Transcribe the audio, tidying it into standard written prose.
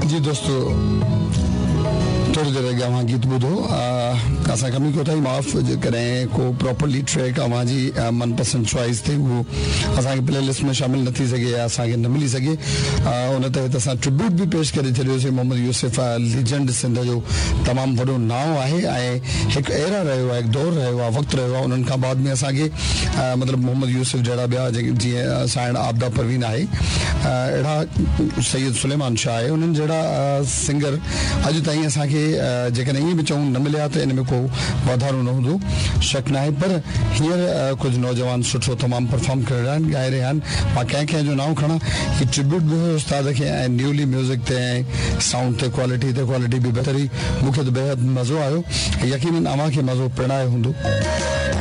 जी दोस्तों, थोड़ी देर अॻु अवां गीत ॿुधो। असां कमी कोताही माफ़ करें को प्रॉपरली ट्रैक अवां जी मनपसंद चॉइस थे वो असांखे प्ले लिस्ट में शामिल न थी सघे या असांखे न मिली सघे। उन तहत असां ट्रिब्यूट भी पेश करे छॾियोसीं। मोहम्मद यूसुफ लीजेंड सिंध जो तमामु वॾो नाव आहे ऐं हिकु एरा रहियो आहे, हिकु दौर रहियो आहे, वक़्तु रहियो आहे। उन्हनि खां बाद में असांखे मतिलबु मोहम्मद यूसुफ जहिड़ा ॿिया जीअं साइण आबदा परवीन आहे, अहिड़ा सैयद सुलेमान शाह आहे, उन्हनि जहिड़ा सिंगर अॼु ताईं असांखे जेकॾहिं ईअं बि चऊं न मिलिया त इन में को वाधारो न हूंदो, शक न आहे। पर हींअर कुझु नौजवान सुठो तमामु परफॉर्म करे रहिया आहिनि, ॻाए रहिया आहिनि। मां कंहिं जो नाम खणा, हीउ ट्रिब्यूट बि हुयो उस्ताद खे ऐं न्यूली म्यूज़िक ते ऐं साउंड ते क्वालिटी बि बहितरी। मूंखे त बेहद मज़ो आयो, यकीनन अव्हांखे मज़ो पिण आयो हूंदो।